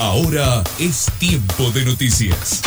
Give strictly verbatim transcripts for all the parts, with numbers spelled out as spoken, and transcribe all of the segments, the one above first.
Ahora es tiempo de noticias.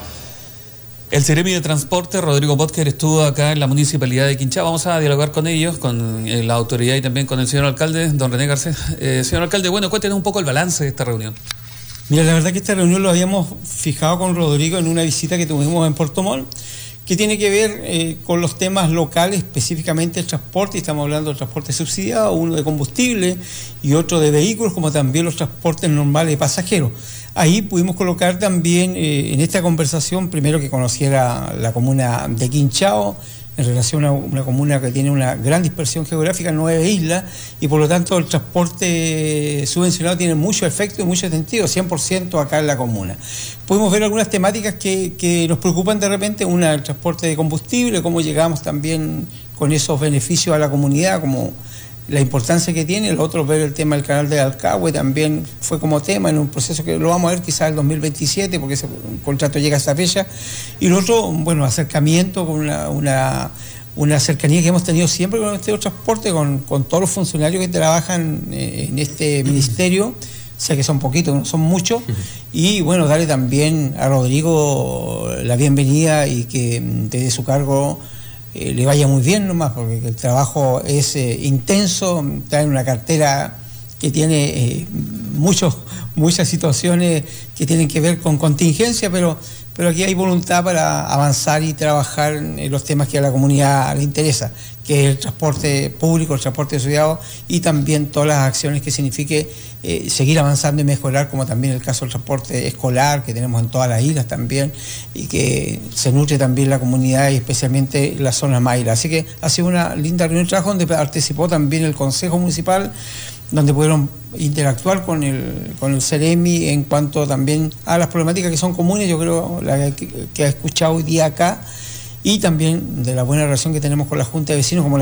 El Ceremi de Transporte, Rodrigo Potker, estuvo acá en la Municipalidad de Quinchao. Vamos a dialogar con ellos, con eh, la autoridad y también con el señor alcalde, don René Garcés. Eh, señor alcalde, bueno, cuéntenos un poco el balance de esta reunión. Mira, la verdad que esta reunión lo habíamos fijado con Rodrigo en una visita que tuvimos en Puerto Montt, que tiene que ver eh, con los temas locales, específicamente el transporte, y estamos hablando del transporte subsidiado, uno de combustible y otro de vehículos, como también los transportes normales de pasajeros. Ahí pudimos colocar también eh, en esta conversación, primero que conociera la comuna de Quinchao, en relación a una comuna que tiene una gran dispersión geográfica, nueve islas, y por lo tanto el transporte subvencionado tiene mucho efecto y mucho sentido, cien por ciento acá en la comuna. Pudimos ver algunas temáticas que, que nos preocupan de repente, una, el transporte de combustible, cómo llegamos también con esos beneficios a la comunidad, como la importancia que tiene. El otro, ver el tema del canal de Alcagüe, también fue como tema en un proceso que lo vamos a ver quizás el dos mil veintisiete, porque ese contrato llega a esa fecha. Y el otro, bueno, acercamiento con una, una, una cercanía que hemos tenido siempre con este transporte, con, con todos los funcionarios que trabajan eh, en este ministerio. Sé que son poquitos, no son muchos. Uh-huh. Y bueno, darle también a Rodrigo la bienvenida y que desde su cargo Eh, le vaya muy bien nomás, porque el trabajo es eh, intenso, trae una cartera que tiene eh, muchos, muchas situaciones que tienen que ver con contingencia, pero, pero aquí hay voluntad para avanzar y trabajar en los temas que a la comunidad le interesa, que es el transporte público, el transporte asociado y también todas las acciones que signifique eh, seguir avanzando y mejorar, como también el caso del transporte escolar que tenemos en todas las islas también, y que se nutre también la comunidad y especialmente la zona Mayra. Así que ha sido una linda reunión de trabajo donde participó también el Consejo Municipal, donde pudieron interactuar con el, con el Ceremi en cuanto también a las problemáticas que son comunes, yo creo, la que, que ha escuchado hoy día acá, y también de la buena relación que tenemos con la Junta de Vecinos, como la